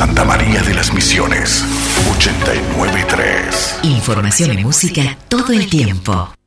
Santa María de las Misiones, 89.3. Información y música todo el tiempo.